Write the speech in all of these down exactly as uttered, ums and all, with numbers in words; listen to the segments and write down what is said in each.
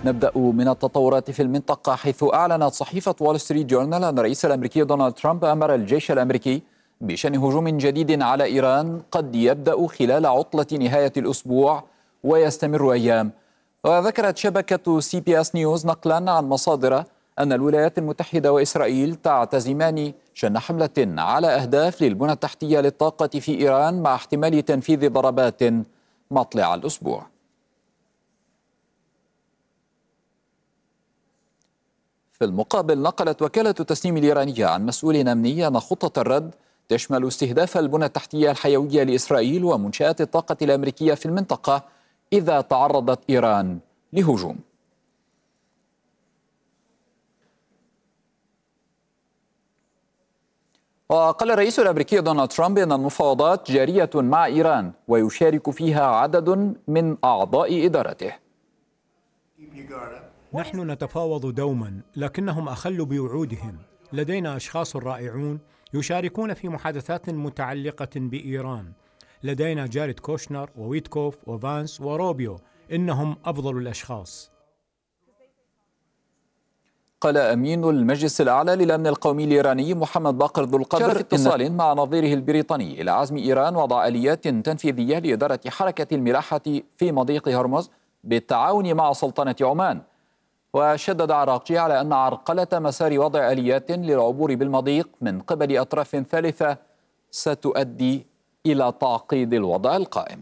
نبدأ من التطورات في المنطقة، حيث أعلنت صحيفة وول ستريت جورنال أن الرئيس الأمريكي دونالد ترامب أمر الجيش الأمريكي بشن هجوم جديد على إيران قد يبدأ خلال عطلة نهاية الأسبوع ويستمر أيام. وذكرت شبكة سي بي اس نيوز نقلا عن مصادر أن الولايات المتحدة وإسرائيل تعتزمان شن حملة على أهداف للبنى التحتية للطاقة في إيران مع احتمال تنفيذ ضربات مطلع الأسبوع. في المقابل، نقلت وكالة التسنيم الإيرانية عن مسؤول أمني أن خطة الرد تشمل استهداف البنى التحتية الحيوية لإسرائيل ومنشآت الطاقة الأمريكية في المنطقة إذا تعرضت إيران لهجوم. وقال الرئيس الأمريكي دونالد ترامب أن المفاوضات جارية مع إيران ويشارك فيها عدد من أعضاء إدارته. نحن نتفاوض دوما، لكنهم أخلوا بوعودهم. لدينا أشخاص رائعون يشاركون في محادثات متعلقة بإيران. لدينا جاريد كوشنر وويتكوف وفانس وروبيو، إنهم أفضل الأشخاص. قال أمين المجلس الأعلى للأمن القومي الإيراني محمد باقر ذو القدر في اتصال مع نظيره البريطاني إلى عزم إيران وضع آليات تنفيذية لإدارة حركة الملاحة في مضيق هرمز بالتعاون مع سلطنة عمان. وشدد عراقجي على أن عرقلة مسار وضع آليات للعبور بالمضيق من قبل أطراف ثالثة ستؤدي إلى تعقيد الوضع القائم.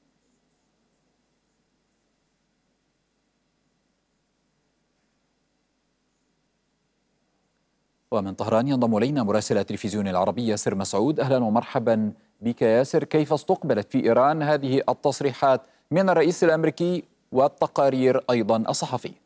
ومن طهران ينضم إلينا مراسل التلفزيون العربي ياسر مسعود. أهلا ومرحبا بك ياسر. كيف استقبلت في إيران هذه التصريحات من الرئيس الأمريكي والتقارير أيضا الصحفية؟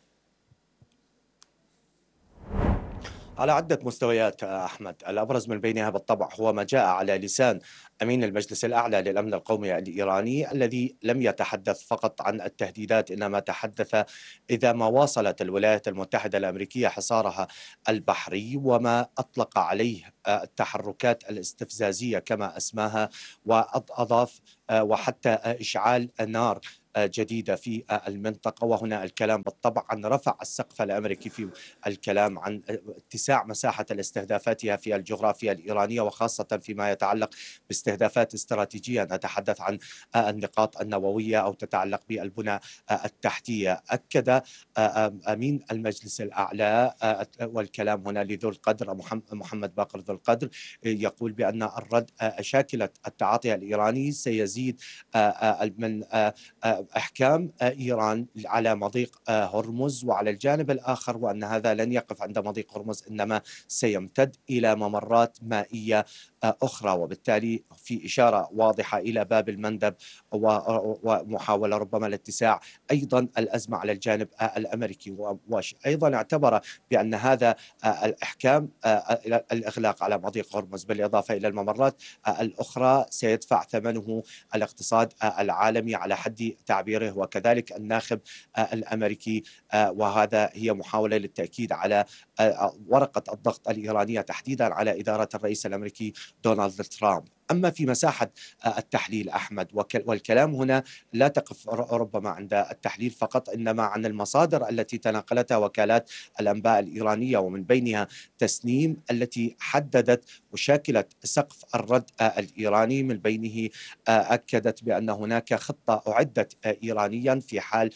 على عدة مستويات أحمد، الأبرز من بينها بالطبع هو ما جاء على لسان أمين المجلس الأعلى للأمن القومي الإيراني، الذي لم يتحدث فقط عن التهديدات، إنما تحدث إذا ما واصلت الولايات المتحدة الأمريكية حصارها البحري وما أطلق عليه التحركات الاستفزازية كما أسماها، وأضاف وحتى إشعال نار جديدة في المنطقة. وهنا الكلام بالطبع عن رفع السقف الأمريكي، في الكلام عن اتساع مساحة الاستهدافاتها في الجغرافيا الإيرانية، وخاصة فيما يتعلق باستهدافات استراتيجية. نتحدث عن النقاط النووية أو تتعلق بالبنى التحتية. أكد أمين المجلس الأعلى، والكلام هنا لذو القدر محمد باقر ذو القدر، يقول بأن الرد شاكلة التعاطي الإيراني سيزيد من إحكام إيران على مضيق هرمز، وعلى الجانب الآخر وأن هذا لن يقف عند مضيق هرمز، إنما سيمتد إلى ممرات مائية أخرى، وبالتالي في إشارة واضحة إلى باب المندب ومحاولة ربما الاتساع أيضا الأزمة على الجانب الأمريكي. وأيضا اعتبر بأن هذا الإحكام الإغلاق على مضيق هرمز بالإضافة إلى الممرات الأخرى سيدفع ثمنه الاقتصاد العالمي على حد تعبيره، وكذلك الناخب الأمريكي. وهذا هي محاولة للتأكيد على ورقة الضغط الإيرانية تحديدا على إدارة الرئيس الأمريكي دونالد ترامب. أما في مساحة التحليل أحمد، والكلام هنا لا تقف ربما عند التحليل فقط، إنما عن المصادر التي تناقلتها وكالات الأنباء الإيرانية، ومن بينها تسنيم التي حددت وشاكلت سقف الرد الإيراني. من بينه أكدت بأن هناك خطة أعدت إيرانيا في حال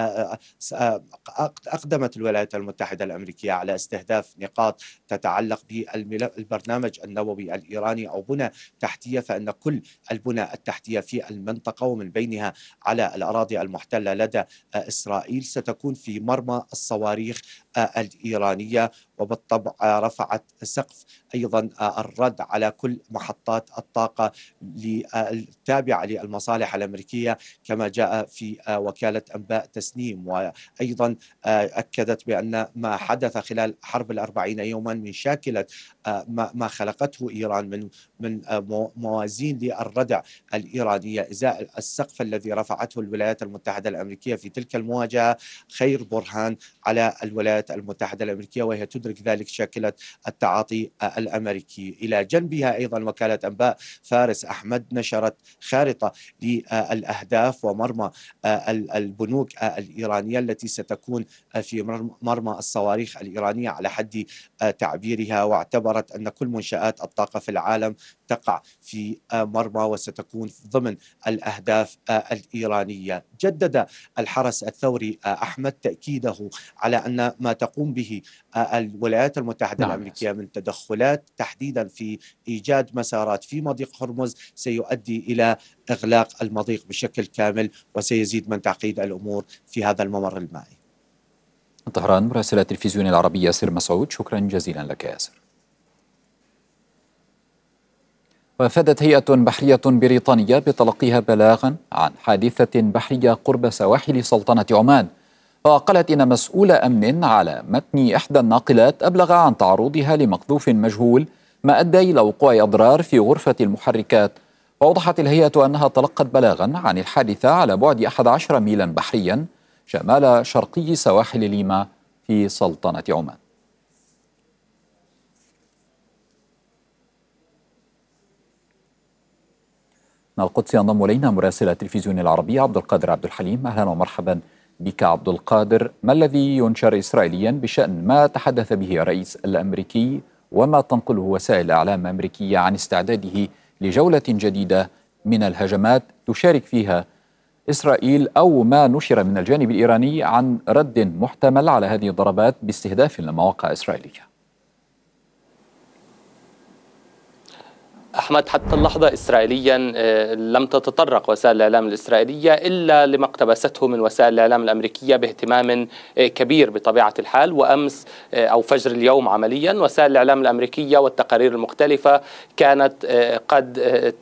أقدمت الولايات المتحدة الأمريكية على استهداف نقاط تتعلق بالبرنامج النووي الإيراني أو بنى تحتية، فإن كل البنى التحتية في المنطقة ومن بينها على الأراضي المحتلة لدى إسرائيل ستكون في مرمى الصواريخ الإيرانية. وبالطبع رفعت سقف أيضا الرد على كل محطات الطاقة التابعة للمصالح الأمريكية كما جاء في وكالة أنباء تسنيم. وأيضا أكدت بأن ما حدث خلال حرب الأربعين يوما من شاكلة ما خلقته إيران من من موازين للردع الإيرانية إزاء السقف الذي رفعته الولايات المتحدة الأمريكية في تلك المواجهة خير برهان على الولايات الولايات المتحدة الأمريكية، وهي تدرك ذلك شاكلة التعاطي الأمريكي. إلى جنبها أيضا وكالة أنباء فارس أحمد نشرت خارطة للأهداف ومرمى البنوك الإيرانية التي ستكون في مرمى الصواريخ الإيرانية على حد تعبيرها، واعتبرت أن كل منشآت الطاقة في العالم تقع في مرمى وستكون ضمن الأهداف الإيرانية. جدد الحرس الثوري أحمد تأكيده على أن ما تقوم به الولايات المتحدة نعم. الأمريكية من تدخلات تحديدا في إيجاد مسارات في مضيق هرمز سيؤدي إلى إغلاق المضيق بشكل كامل، وسيزيد من تعقيد الأمور في هذا الممر المائي. طهران، مراسل التلفزيون العربي ياسر مسعود، شكرا جزيلا لك ياسر. وافادت هيئة بحرية بريطانية بتلقيها بلاغا عن حادثة بحرية قرب سواحل سلطنة عمان، وقالت إن مسؤول أمن على متن إحدى الناقلات أبلغ عن تعرضها لمقذوف مجهول ما أدى إلى وقوع أضرار في غرفة المحركات. وأوضحت الهيئة أنها تلقت بلاغا عن الحادثة على بعد أحد عشر ميلا بحريا شمال شرقي سواحل ليما في سلطنة عمان. من القدس ينضم إلينا مراسل التلفزيون العربي عبد القادر عبد الحليم. أهلا ومرحبا بك عبد القادر. ما الذي ينشر إسرائيليا بشأن ما تحدث به الرئيس الأمريكي وما تنقله وسائل الإعلام الأمريكية عن استعداده لجولة جديدة من الهجمات تشارك فيها إسرائيل، أو ما نشر من الجانب الإيراني عن رد محتمل على هذه الضربات باستهداف لمواقع إسرائيلية؟ أحمد، حتى اللحظة إسرائيليا لم تتطرق وسائل الإعلام الإسرائيلية إلا لما اقتبسته من وسائل الإعلام الأمريكية باهتمام كبير بطبيعة الحال. وأمس أو فجر اليوم عمليا وسائل الإعلام الأمريكية والتقارير المختلفة كانت قد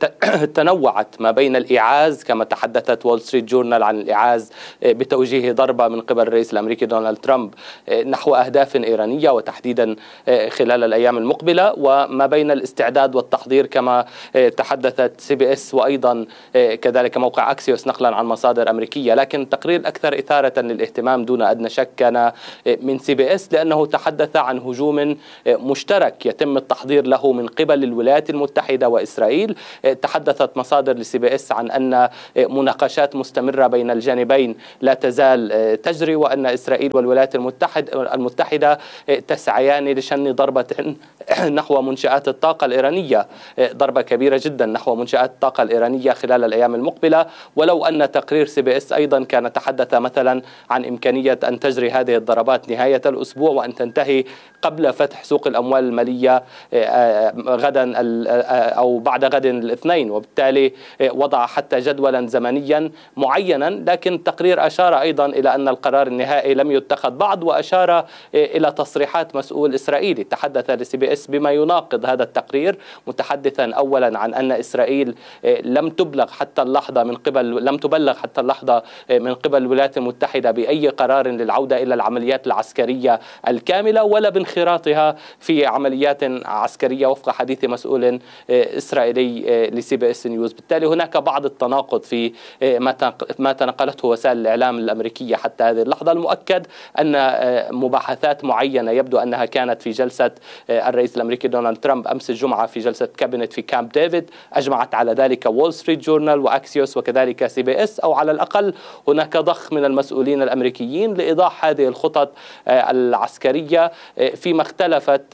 تنوعت ما بين الإيعاز، كما تحدثت وول ستريت جورنال عن الإيعاز بتوجيه ضربة من قبل الرئيس الأمريكي دونالد ترامب نحو أهداف إيرانية وتحديدا خلال الأيام المقبلة، وما بين الاستعداد والتحضير كما كما تحدثت سي بي اس وأيضا كذلك موقع أكسيوس نقلا عن مصادر أمريكية. لكن التقرير الأكثر إثارة للاهتمام دون أدنى شك كان من سي بي اس، لأنه تحدث عن هجوم مشترك يتم التحضير له من قبل الولايات المتحدة وإسرائيل. تحدثت مصادر لسي بي اس عن أن مناقشات مستمرة بين الجانبين لا تزال تجري، وأن إسرائيل والولايات المتحدة تسعيان لشن ضربة نحو منشآت الطاقة الإيرانية، ضربة كبيرة جدا نحو منشآت الطاقة الإيرانية خلال الأيام المقبلة. ولو أن تقرير سي بي اس أيضا كان تحدث مثلا عن إمكانية أن تجري هذه الضربات نهاية الأسبوع وأن تنتهي قبل فتح سوق الأموال المالية غدا أو بعد غد الاثنين، وبالتالي وضع حتى جدولا زمنيا معينا. لكن التقرير أشار أيضا إلى أن القرار النهائي لم يتخذ بعد، وأشار إلى تصريحات مسؤول إسرائيلي تحدث لسي بي اس بما يناقض هذا التقرير، متحدثا أولا عن أن إسرائيل لم تبلغ حتى اللحظة من قبل لم تبلغ حتى اللحظة من قبل الولايات المتحدة بأي قرار للعودة إلى العمليات العسكرية الكاملة ولا بانخراطها في عمليات عسكرية وفق حديث مسؤول إسرائيلي لسي بي اس نيوز. بالتالي هناك بعض التناقض في ما تنقلته وسائل الإعلام الأمريكية حتى هذه اللحظة. المؤكد أن مباحثات معينة يبدو أنها كانت في جلسة الرئيس الأمريكي دونالد ترامب أمس الجمعة في جلسة كابينت في كامب ديفيد، أجمعت على ذلك وول ستريت جورنال وأكسيوس وكذلك سي بي اس، أو على الأقل هناك ضخ من المسؤولين الأمريكيين لإيضاح هذه الخطط العسكرية، فيما اختلفت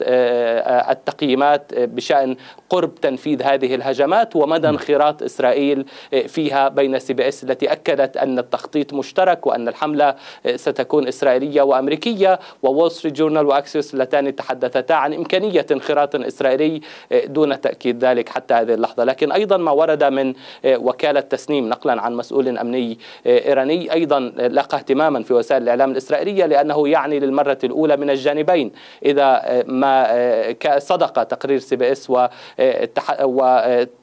التقييمات بشأن قرب تنفيذ هذه الهجمات ومدى انخراط إسرائيل فيها بين سي بي اس التي أكدت أن التخطيط مشترك وأن الحملة ستكون إسرائيلية وأمريكية، وول ستريت جورنال وأكسيوس اللتان تحدثتا عن إمكانية انخراط إسرائيلي دون تأكيد ذلك حتى هذه اللحظة. لكن أيضا ما ورد من وكالة تسنيم نقلا عن مسؤول أمني إيراني أيضا لقى اهتماما في وسائل الإعلام الإسرائيلية، لأنه يعني للمرة الأولى من الجانبين إذا ما صدق تقرير سي بي اس و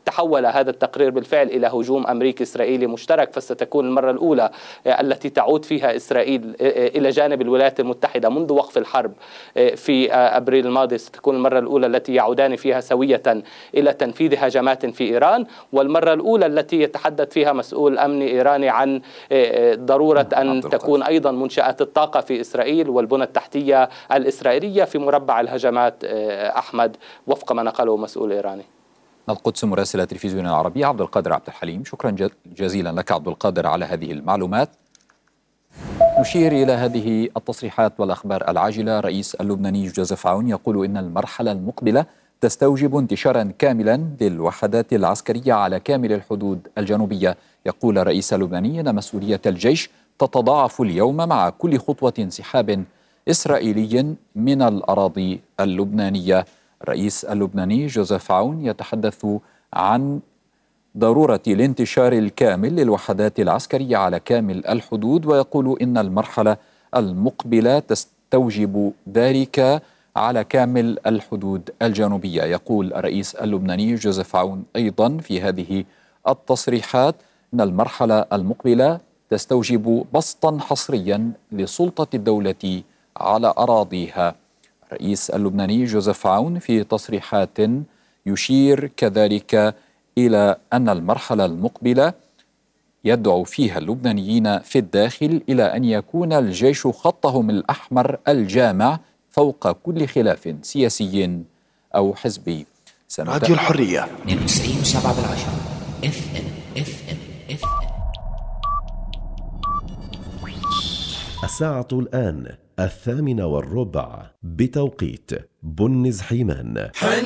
تحول هذا التقرير بالفعل إلى هجوم أمريكي إسرائيلي مشترك، فستكون المرة الأولى التي تعود فيها إسرائيل إلى جانب الولايات المتحدة منذ وقف الحرب في أبريل الماضي. ستكون المرة الأولى التي يعودان فيها سوية إلى تنفيذ هجمات في إيران، والمرة الأولى التي يتحدث فيها مسؤول أمني إيراني عن ضرورة أن تكون أيضا منشآت الطاقة في إسرائيل والبنى التحتية الإسرائيلية في مربع الهجمات أحمد، وفق ما نقله مسؤول إيراني. القدس، مراسل التلفزيون العربي عبد القادر عبد الحليم، شكرا جزيلا لك عبد القادر على هذه المعلومات. نشير إلى هذه التصريحات والأخبار العاجلة. رئيس اللبناني جوزيف عون يقول إن المرحلة المقبلة تستوجب انتشارا كاملا للوحدات العسكرية على كامل الحدود الجنوبية. يقول الرئيس اللبناني أن مسؤولية الجيش تتضاعف اليوم مع كل خطوة انسحاب إسرائيلي من الأراضي اللبنانية. الرئيس اللبناني جوزيف عون يتحدث عن ضرورة الانتشار الكامل للوحدات العسكرية على كامل الحدود، ويقول إن المرحلة المقبلة تستوجب ذلك على كامل الحدود الجنوبية. يقول الرئيس اللبناني جوزيف عون أيضا في هذه التصريحات أن المرحلة المقبلة تستوجب بسطا حصريا لسلطة الدولة على أراضيها. الرئيس اللبناني جوزيف عون في تصريحات يشير كذلك إلى أن المرحلة المقبلة يدعو فيها اللبنانيين في الداخل إلى أن يكون الجيش خطهم الأحمر الجامع فوق كل خلاف سياسي أو حزبي. راديو الحرية اثنين وتسعين وسبعة بالعشرة اف ام اف ام اف ام. الساعة الآن الثامنة والربع بتوقيت بنز حيمان.